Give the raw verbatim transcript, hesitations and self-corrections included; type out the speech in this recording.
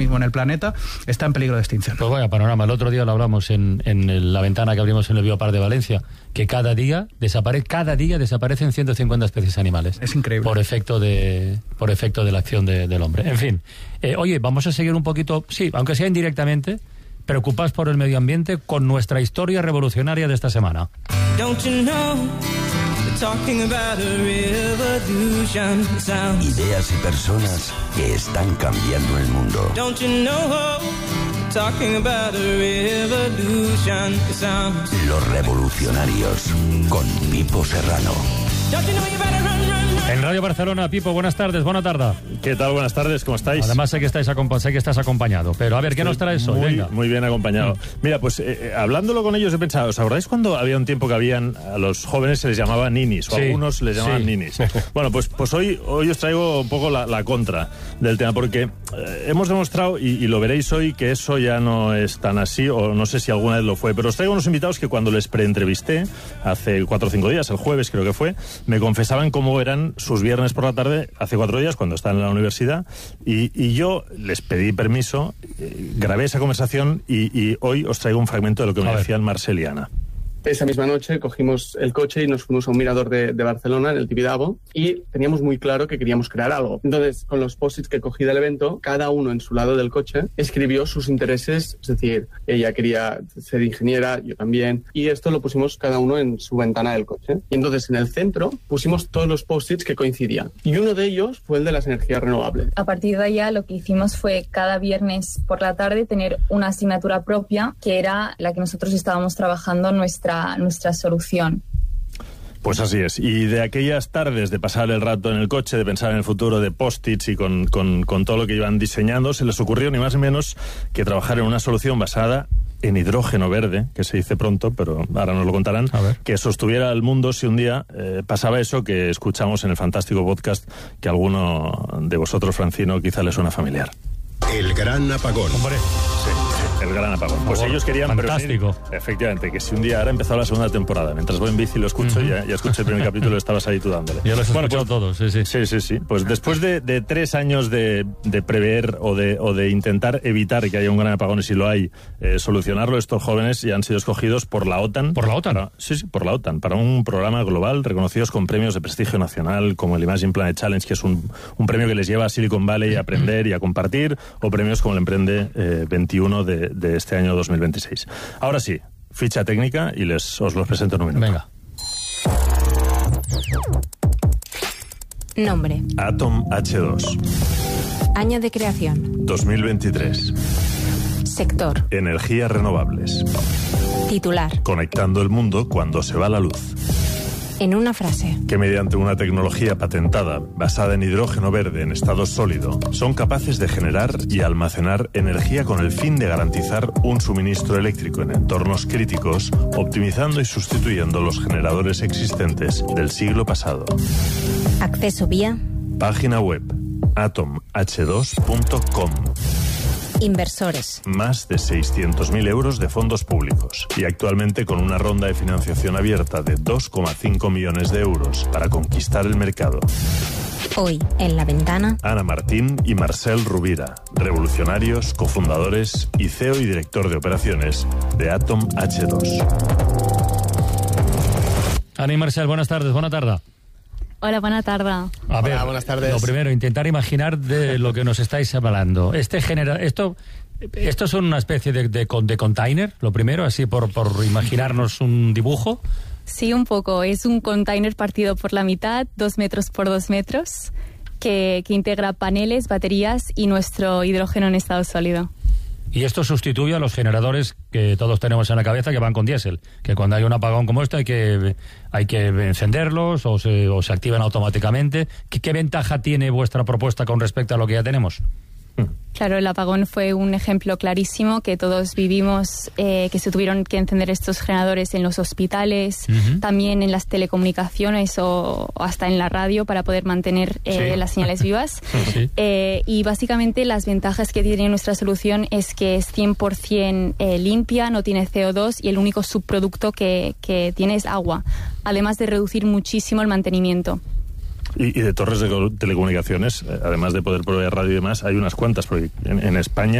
mismo en el planeta está en peligro de extinción. Pues vaya panorama. El otro día lo hablamos en, en el, la ventana que abrimos en el Biopark de Valencia, que cada día desapare, cada día desaparecen ciento cincuenta especies animales. Es increíble. Por efecto de, por efecto de la acción de, del hombre. En fin, eh, oye, vamos a seguir un poquito, sí, aunque sea indirectamente, preocupados por el medio ambiente con nuestra historia revolucionaria de esta semana. Don't you know, talking about a revolution sounds. Ideas y personas que están cambiando el mundo. Don't you know, talking about a revolution sounds. Los revolucionarios con Pipo Serrano. Don't you know you better run, run, run. En Radio Barcelona, Pipo, buenas tardes, buena tarde. ¿Qué tal? Buenas tardes, ¿cómo estáis? Además sé que, estáis acompa- sé que estás acompañado, pero a ver, ¿qué Estoy nos traes hoy? Muy, Venga. muy bien acompañado. Mira, pues eh, hablándolo con ellos he pensado, ¿os acordáis cuando había un tiempo que habían, a los jóvenes se les llamaba ninis, o Sí, a algunos les llamaban sí. ninis? Bueno, pues, pues hoy, hoy os traigo un poco la, la contra del tema, porque eh, hemos demostrado, y, y lo veréis hoy, que eso ya no es tan así, o no sé si alguna vez lo fue, pero os traigo unos invitados que cuando les preentrevisté, hace cuatro o cinco días, el jueves creo que fue, me confesaban cómo eran sus viernes por la tarde, hace cuatro días, cuando estaban en la universidad, y, y yo les pedí permiso, eh, grabé esa conversación y, y hoy os traigo un fragmento de lo que me decían Marcel y Ana. Esa misma noche cogimos el coche y nos fuimos a un mirador de, de Barcelona, en el Tibidabo, y teníamos muy claro que queríamos crear algo. Entonces, con los post-its que cogí del evento, cada uno en su lado del coche escribió sus intereses, es decir, ella quería ser ingeniera, yo también, y esto lo pusimos cada uno en su ventana del coche. Y entonces, en el centro, pusimos todos los post-its que coincidían. Y uno de ellos fue el de las energías renovables. A partir de allá, lo que hicimos fue cada viernes por la tarde tener una asignatura propia, que era la que nosotros estábamos trabajando nuestra nuestra solución. Pues así es. Y de aquellas tardes de pasar el rato en el coche, de pensar en el futuro, de post-its y con, con, con todo lo que iban diseñando, se les ocurrió ni más ni menos que trabajar en una solución basada en hidrógeno verde, que se dice pronto, pero ahora nos lo contarán, que sostuviera al mundo si un día eh, pasaba eso que escuchamos en el fantástico podcast que a alguno de vosotros, Francino, quizá le suena familiar. El gran apagón. Hombre, sí, sí, el gran apagón. Pues ellos querían fantástico. prevenir, efectivamente, que si un día ahora ha empezado la segunda temporada, mientras voy en bici lo escucho, uh-huh. ya, ya escuché el primer capítulo, estabas ahí tú dándole. Ya lo he bueno, escuchado pues, todos, sí, sí. Sí, sí, sí. Pues después de, de tres años de, de prever o de, o de intentar evitar que haya un gran apagón, y si lo hay, eh, solucionarlo, estos jóvenes ya han sido escogidos por la OTAN. ¿Por la OTAN? Para, sí, sí, por la OTAN, para un programa global, reconocidos con premios de prestigio nacional, como el Imagine Planet Challenge, que es un, un premio que les lleva a Silicon Valley a aprender y a compartir, o premios como el Emprende eh, veintiuno de, de este año dos mil veintiséis. Ahora sí, ficha técnica y les os los presento en un minuto. Venga. Nombre. Atom H dos. Año de creación. dos mil veintitrés. Sector. Energías renovables. Titular. Conectando el mundo cuando se va la luz. En una frase. Que mediante una tecnología patentada basada en hidrógeno verde en estado sólido son capaces de generar y almacenar energía con el fin de garantizar un suministro eléctrico en entornos críticos, optimizando y sustituyendo los generadores existentes del siglo pasado. Acceso vía. Página web atom h dos punto com. Inversores. Más de seiscientos mil euros de fondos públicos y actualmente con una ronda de financiación abierta de dos coma cinco millones de euros para conquistar el mercado. Hoy, en La Ventana, Ana Martín y Marcel Rubira, revolucionarios, cofundadores y C E O y director de operaciones de Atom H dos. Ana y Marcel, buenas tardes, buena tarde. Hola, buena tarde. A ver, Hola, buenas tardes. Lo primero, intentar imaginar de lo que nos estáis hablando. Este genera, esto, esto son una especie de, de, de container, lo primero, así por, por imaginarnos un dibujo. Sí, un poco. Es un container partido por la mitad, dos metros por dos metros, que, que integra paneles, baterías y nuestro hidrógeno en estado sólido. Y esto sustituye a los generadores que todos tenemos en la cabeza que van con diésel, que cuando hay un apagón como este hay que hay que encenderlos o se, o se activan automáticamente. ¿Qué, ¿Qué ventaja tiene vuestra propuesta con respecto a lo que ya tenemos? Claro, el apagón fue un ejemplo clarísimo que todos vivimos, eh, que se tuvieron que encender estos generadores en los hospitales, uh-huh. también en las telecomunicaciones o, o hasta en la radio para poder mantener eh, sí. las señales vivas. Sí. Eh, y básicamente las ventajas que tiene nuestra solución es que es cien por ciento eh, limpia, no tiene C O dos y el único subproducto que, que tiene es agua, además de reducir muchísimo el mantenimiento. Y, y de torres de telecomunicaciones, además de poder proveer radio y demás, hay unas cuantas, porque en, en España